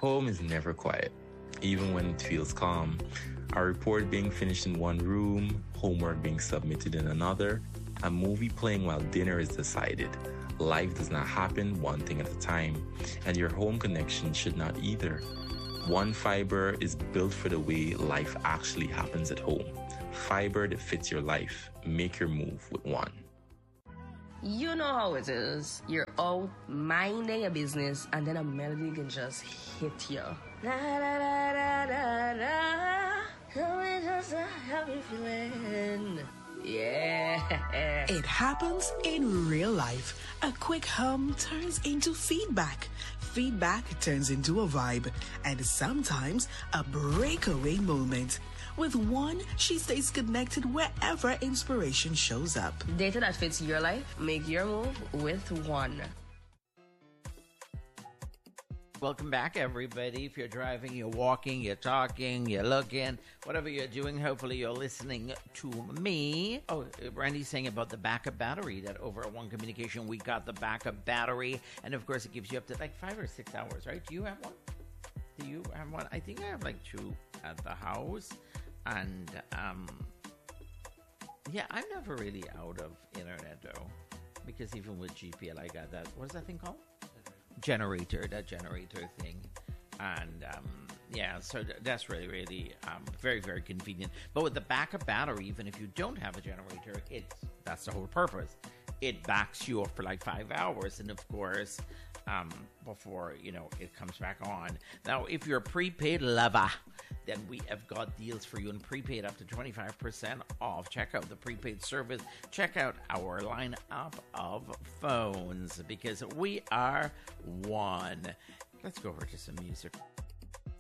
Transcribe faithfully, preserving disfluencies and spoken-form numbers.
Home is never quiet, even when it feels calm. A report being finished in one room, homework being submitted in another, a movie playing while dinner is decided. Life does not happen one thing at a time, and your home connection should not either. One Fiber is built for the way life actually happens at home. Fiber that fits your life. Make your move with One. You know how it is. You're out minding a business and then a melody can just hit you. Da, da, da, da, da, da. Tell me just a happy feeling. Yeah. It happens in real life. A quick hum turns into feedback. Feedback turns into a vibe. And sometimes a breakaway moment. With One, she stays connected wherever inspiration shows up. Data that fits your life. Make your move with One. Welcome back, everybody. If you're driving, you're walking, you're talking, you're looking, whatever you're doing, hopefully you're listening to me. Oh, Randy's saying about the backup battery, that over at One Communication, we got the backup battery. And, of course, it gives you up to like five or six hours, right? Do you have one? Do you have one? I think I have like two at the house. And, um, yeah, I'm never really out of internet, though. Because even with G P L, I got that, what is that thing called? Generator, that generator thing. And, um, yeah, so th- that's really, really um, very, very convenient. But with the backup battery, even if you don't have a generator, it's that's the whole purpose. It backs you up for like five hours. And, of course, um, before, you know, it comes back on. Now, if you're a prepaid lover, then we have got deals for you in prepaid up to twenty-five percent off. Check out the prepaid service. Check out our lineup of phones because we are One. Let's go over to some music.